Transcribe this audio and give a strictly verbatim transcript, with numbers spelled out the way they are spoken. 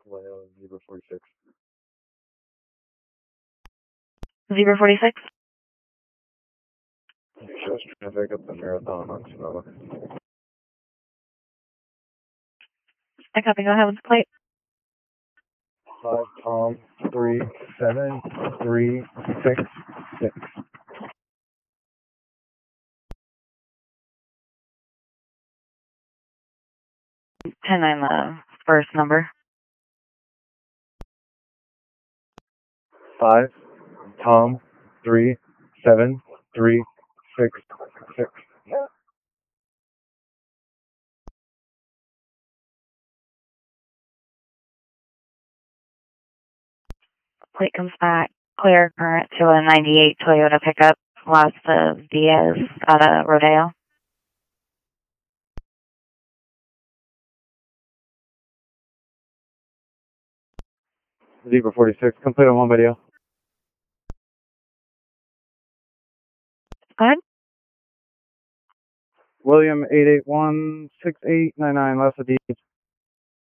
Vallejo, Zebra forty-six. Zebra forty-six? Just traffic up the Marathon on Sonoma. I copy, go ahead with the plate. Five Tom three seven three six six. ten nine, the first number. Five Tom three seven three six six. Plate comes back clear current to a ninety-eight Toyota pickup, Las Diaz out of Rodeo. Zebra forty-six, complete on one video. Go ahead. William eight eight one six eight nine nine, Las Diaz.